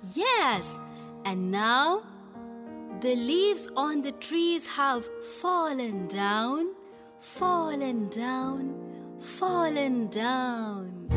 Yes, and now the leaves on the trees have fallen down, fallen down, fallen down.